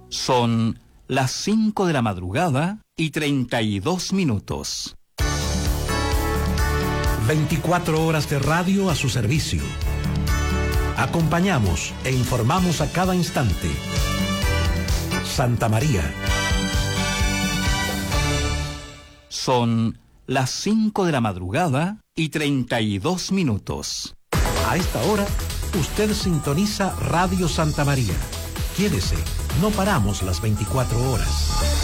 Son las 5 de la madrugada y 32 minutos. 24 horas de radio a su servicio. Acompañamos e informamos a cada instante. Santa María. Son las 5 de la madrugada y 32 minutos. A esta hora, usted sintoniza Radio Santa María. Quédese, no paramos las 24 horas.